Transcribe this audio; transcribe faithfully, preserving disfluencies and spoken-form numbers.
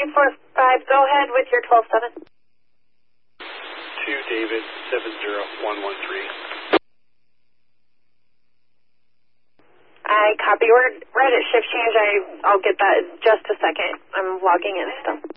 three four five, go ahead with your twelve seven. two David seven zero one one three. I copy. We're right at shift change. I, I'll get that in just a second. I'm logging in still.